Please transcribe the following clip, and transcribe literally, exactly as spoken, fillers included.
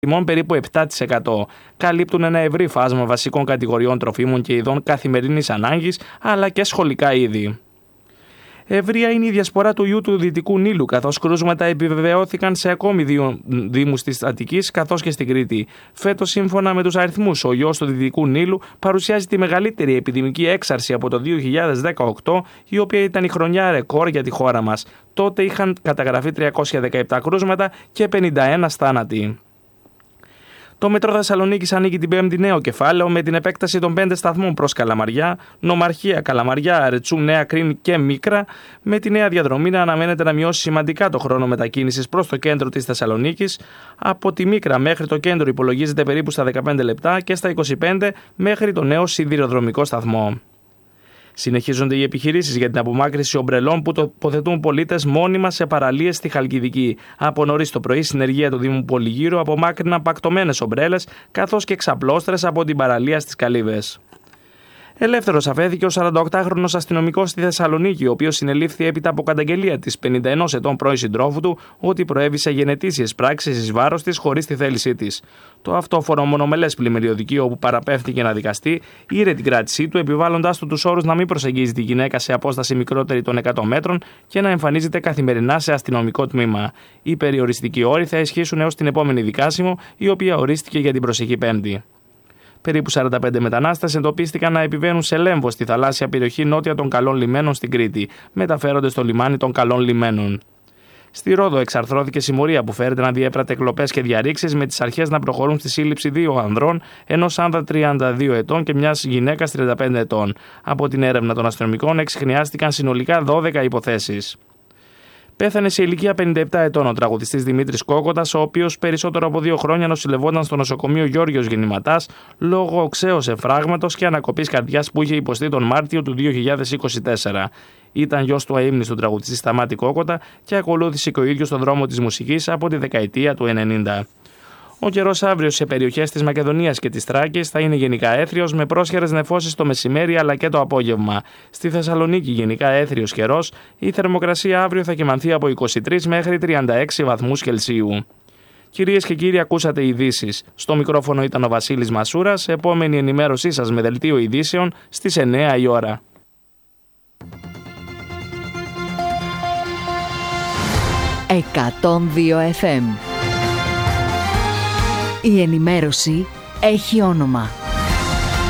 τιμών περίπου επτά τοις εκατό. Καλύπτουν ένα ευρύ φάσμα βασικών κατηγοριών τροφίμων και ειδών καθημερινής ανάγκης, αλλά και σχολικά είδη. Ευρεία είναι η διασπορά του ιού του Δυτικού Νείλου, καθώς κρούσματα επιβεβαιώθηκαν σε ακόμη δύο δήμους της Αττικής καθώς και στην Κρήτη. Φέτος, σύμφωνα με τους αριθμούς, ο ιός του Δυτικού Νείλου παρουσιάζει τη μεγαλύτερη επιδημική έξαρση από το δύο χιλιάδες δεκαοκτώ, η οποία ήταν η χρονιά ρεκόρ για τη χώρα μας. Τότε είχαν καταγραφεί τριακόσια δεκαεπτά κρούσματα και πενήντα ένα θάνατοι. Το Μετρό Θεσσαλονίκης ανοίγει την πέμπτη νέο κεφάλαιο με την επέκταση των πέντε σταθμών προς Καλαμαριά, Νομαρχία, Καλαμαριά, Αρετσού, Νέα Κρίνη και Μίκρα, με τη νέα διαδρομή να αναμένεται να μειώσει σημαντικά το χρόνο μετακίνησης προς το κέντρο της Θεσσαλονίκης. Από τη Μίκρα μέχρι το κέντρο υπολογίζεται περίπου στα δεκαπέντε λεπτά και στα είκοσι πέντε μέχρι το νέο σιδηροδρομικό σταθμό. Συνεχίζονται οι επιχειρήσεις για την απομάκρυνση ομπρελών που τοποθετούν πολίτες μόνιμα σε παραλίες στη Χαλκιδική. Από νωρίς το πρωί, συνεργεία του Δήμου Πολυγύρου απομάκρυναν πακτωμένες ομπρέλες καθώς και εξαπλώστρες από την παραλία στις Καλύβες. Ελεύθερος αφέθηκε ο σαρανταοκτάχρονος αστυνομικός στη Θεσσαλονίκη, ο οποίος συνελήφθη έπειτα από καταγγελία της πενήντα ενός ετών πρώην συντρόφου του ότι προέβησε γενετήσιες πράξεις εις βάρος της χωρίς τη θέλησή της. Το αυτόφορο μονομελές πλημμυριωδικείο, όπου παραπέμφθηκε να δικαστεί, ήρε την κράτησή του, επιβάλλοντάς του τους όρους να μην προσεγγίζει τη γυναίκα σε απόσταση μικρότερη των εκατό μέτρων και να εμφανίζεται καθημερινά σε αστυνομικό τμήμα. Οι περιοριστικοί όροι θα ισχύσουν έως την επόμενη δικάσιμο, η οποία ορίστηκε για την προσεχή Πέμπτη. Περίπου σαράντα πέντε μετανάστες εντοπίστηκαν να επιβαίνουν σε Λέμβο στη θαλάσσια περιοχή νότια των Καλών Λιμένων στην Κρήτη. Μεταφέρονται στο λιμάνι των Καλών Λιμένων. Στη Ρόδο εξαρθρώθηκε συμμορία που φέρεται να διέπρατε κλοπές και διαρρήξεις, με τις αρχές να προχωρούν στη σύλληψη δύο ανδρών, ενός άνδρα τριάντα δύο ετών και μιας γυναίκας τριάντα πέντε ετών. Από την έρευνα των αστυνομικών εξιχνιάστηκαν συνολικά δώδεκα υποθέσεις. Πέθανε σε ηλικία πενήντα επτά ετών ο τραγουδιστής Δημήτρης Κόκοτας, ο οποίος περισσότερο από δύο χρόνια νοσηλευόταν στο νοσοκομείο Γιώργιος Γεννηματάς λόγω οξέως εφράγματος και ανακοπής καρδιάς που είχε υποστεί τον Μάρτιο του δύο χιλιάδες είκοσι τέσσερα. Ήταν γιος του αείμνηστου τραγουδιστή Σταμάτη Κόκοτα και ακολούθησε και ο ίδιος τον δρόμο της μουσικής από τη δεκαετία του ενενήντα. Ο καιρός αύριο σε περιοχές της Μακεδονίας και της Θράκης θα είναι γενικά έθριος, με πρόσχερες νεφώσεις το μεσημέρι αλλά και το απόγευμα. Στη Θεσσαλονίκη γενικά έθριος καιρός, η θερμοκρασία αύριο θα κυμανθεί από είκοσι τρεις μέχρι τριάντα έξι βαθμούς Κελσίου. Κυρίες και κύριοι, ακούσατε ειδήσεις. Στο μικρόφωνο ήταν ο Βασίλης Μασούρας. Επόμενη ενημέρωσή σας με δελτίο ειδήσεων στις εννέα η ώρα. εκατόν δύο εφ εμ. Η ενημέρωση έχει όνομα.